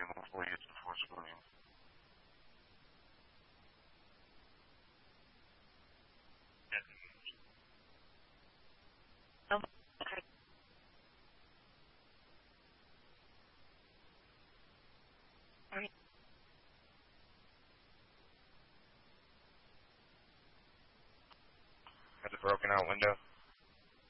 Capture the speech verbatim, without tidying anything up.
before you get to the fourth screen. Oh, okay. Has a broken out window.